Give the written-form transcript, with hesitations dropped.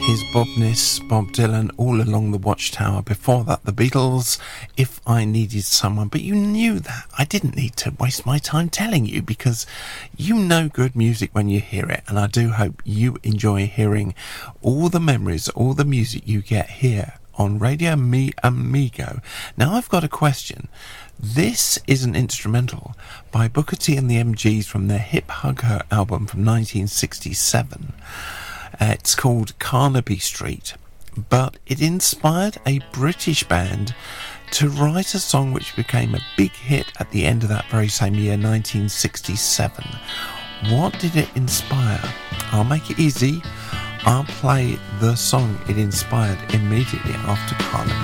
Here's Bob Niss, Bob Dylan, All Along the Watchtower. Before that, the Beatles, If I Needed Someone. But you knew that. I didn't need to waste my time telling you, because you know good music when you hear it. And I do hope you enjoy hearing all the memories, all the music you get here on Radio Mi Amigo. Now I've got a question. This is an instrumental by Booker T and the MGs from their Hip Hug Her album from 1967. It's called Carnaby Street, but it inspired a British band to write a song which became a big hit at the end of that very same year, 1967. What did it inspire? I'll make it easy. I'll play the song it inspired immediately after Carnaby